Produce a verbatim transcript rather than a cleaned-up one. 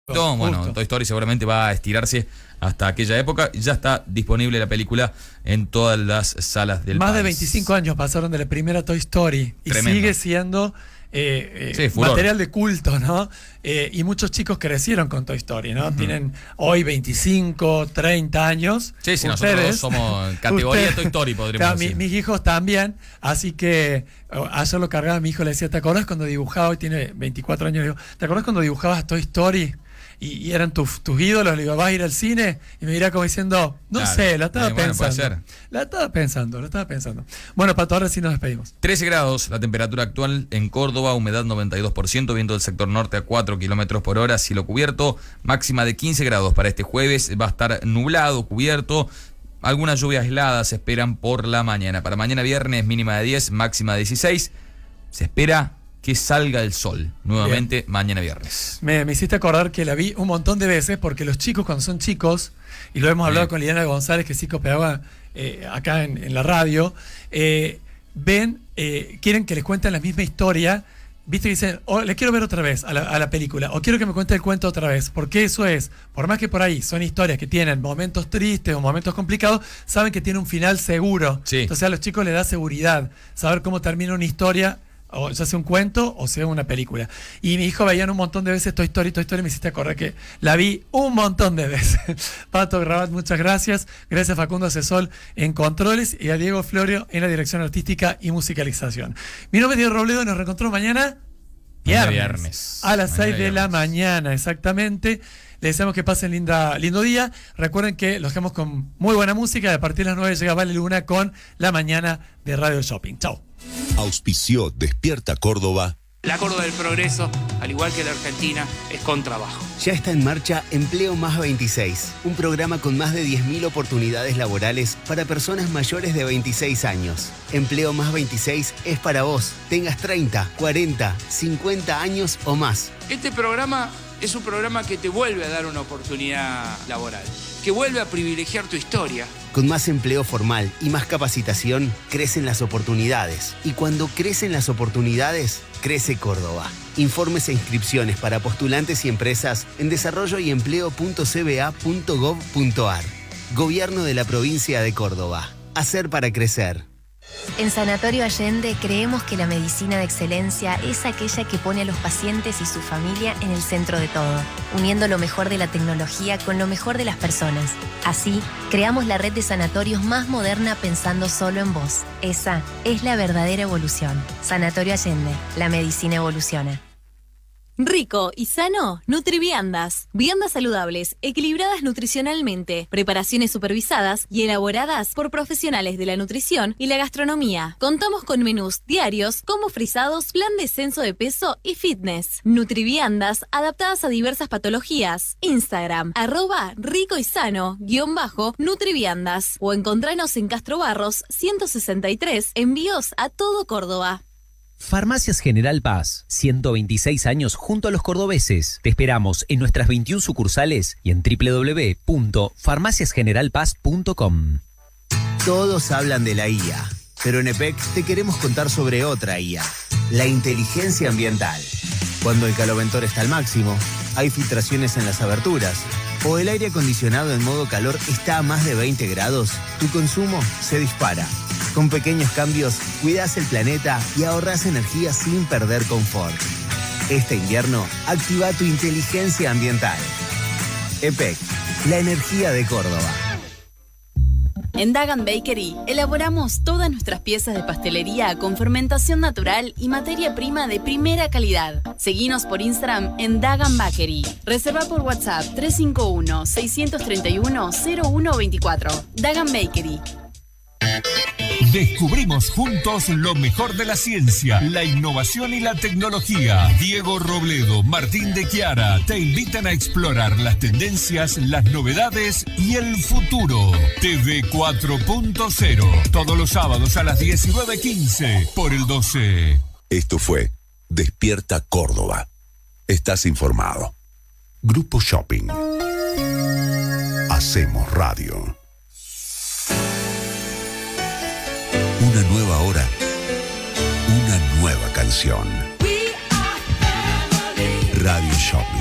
Bueno, Justo. Toy Story seguramente va a estirarse hasta aquella época. Ya está disponible la película en todas las salas del Más país. de veinticinco años pasaron de la primera Toy Story y Tremendo. sigue siendo eh, eh, Sí, furor. material de culto, ¿no? Eh, y muchos chicos crecieron con Toy Story, ¿no? Uh-huh. Tienen hoy veinticinco, treinta años. Sí, sí, ustedes, nosotros somos categoría ustedes, Toy Story, podríamos claro, decir. Mi, mis hijos también, así que ayer lo cargaba mi hijo, le decía, ¿te acordás cuando dibujaba? Hoy tiene veinticuatro años, le digo, ¿te acordás cuando dibujabas Toy Story? Y, y eran tus, tus ídolos, le digo, ¿vas a ir al cine? Y me dirá como diciendo, no claro. sé, la estaba eh, bueno, pensando. puede ser. La estaba pensando, la estaba pensando. Bueno, Pato, ahora sí nos despedimos. trece grados la temperatura actual en Córdoba, humedad noventa y dos por ciento, viento del sector norte a cuatro kilómetros por hora, cielo cubierto, máxima de quince grados para este jueves, va a estar nublado, cubierto. Algunas lluvias aisladas se esperan por la mañana. Para mañana viernes, mínima de diez, máxima de dieciséis. Se espera que salga el sol nuevamente. Bien. Mañana viernes. Me, me hiciste acordar que la vi un montón de veces porque los chicos cuando son chicos, y lo hemos hablado Bien. con Liliana González, que es psicopedagoga eh, acá en, en la radio, eh, ven, eh, quieren que les cuenten la misma historia, viste, que dicen, oh, le quiero ver otra vez a la, a la película, o quiero que me cuente el cuento otra vez, porque eso es, por más que por ahí son historias que tienen momentos tristes o momentos complicados, saben que tiene un final seguro. Sí. Entonces a los chicos les da seguridad saber cómo termina una historia, o ya sea un cuento o sea una película. Y mi hijo veían un montón de veces Toy Story, Toy Story, me hiciste acordar que la vi un montón de veces. Pato Rabat, muchas gracias. Gracias a Facundo Asesol en controles y a Diego Florio en la dirección artística y musicalización. Mi nombre es Diego Robledo y nos reencontramos mañana viernes, viernes. a las mañana seis de viernes. la mañana, exactamente. Les deseamos que pasen linda, lindo día. Recuerden que los dejamos con muy buena música. A partir de las nueve llega Vale Luna con La Mañana de Radio Shopping. Chau. Auspició Despierta Córdoba. La Córdoba del Progreso, al igual que la Argentina, es con trabajo. Ya está en marcha Empleo Más veintiséis, un programa con más de diez mil oportunidades laborales para personas mayores de veintiséis años. Empleo Más veintiséis es para vos, tengas treinta, cuarenta, cincuenta años o más. Este programa es un programa que te vuelve a dar una oportunidad laboral, que vuelve a privilegiar tu historia. Con más empleo formal y más capacitación, crecen las oportunidades. Y cuando crecen las oportunidades, crece Córdoba. Informes e inscripciones para postulantes y empresas en desarrollo y empleo punto c b a punto gov punto a r. Gobierno de la Provincia de Córdoba. Hacer para crecer. En Sanatorio Allende creemos que la medicina de excelencia es aquella que pone a los pacientes y su familia en el centro de todo, uniendo lo mejor de la tecnología con lo mejor de las personas. Así, creamos la red de sanatorios más moderna pensando solo en vos. Esa es la verdadera evolución. Sanatorio Allende, la medicina evoluciona. Rico y sano, Nutriviandas. Viandas saludables, equilibradas nutricionalmente, preparaciones supervisadas y elaboradas por profesionales de la nutrición y la gastronomía. Contamos con menús diarios, combos frisados, plan descenso de peso y fitness. Nutriviandas, adaptadas a diversas patologías. Instagram, arroba rico y sano, guión bajo, Nutriviandas. O encontranos en Castro Barros, ciento sesenta y tres, envíos a todo Córdoba. Farmacias General Paz, ciento veintiséis años junto a los cordobeses. Te esperamos en nuestras veintiuna sucursales y en doble u doble u doble u punto farmacias general paz punto com. Todos hablan de la I A, pero en E P E C te queremos contar sobre otra I A, la inteligencia ambiental. Cuando el caloventor está al máximo, hay filtraciones en las aberturas, o el aire acondicionado en modo calor está a más de veinte grados, tu consumo se dispara. Con pequeños cambios, cuidás el planeta y ahorrás energía sin perder confort. Este invierno, activa tu inteligencia ambiental. E P E C, la energía de Córdoba. En Dagan Bakery elaboramos todas nuestras piezas de pastelería con fermentación natural y materia prima de primera calidad. Seguinos por Instagram en Dagan Bakery. Reserva por WhatsApp tres cinco uno, seis tres uno, cero uno dos cuatro. Dagan Bakery. Descubrimos juntos lo mejor de la ciencia, la innovación y la tecnología. Diego Robledo, Martín de Chiara te invitan a explorar las tendencias, las novedades y el futuro. T V cuatro punto cero, todos los sábados a las diecinueve quince por el doce. Esto fue Despierta Córdoba. Estás informado. Grupo Shopping. Hacemos radio. Una nueva hora, una nueva canción. Radio Shopping.